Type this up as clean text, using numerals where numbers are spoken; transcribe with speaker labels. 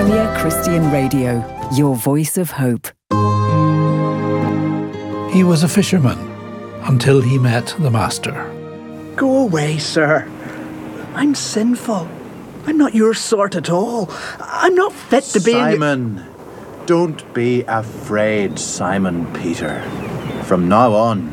Speaker 1: Premier Christian Radio, your voice of hope.
Speaker 2: He was a fisherman until he met the Master.
Speaker 3: Go away, sir. I'm sinful. I'm not your sort at all. I'm not fit to be
Speaker 4: Simon, don't be afraid, Simon Peter. From now on,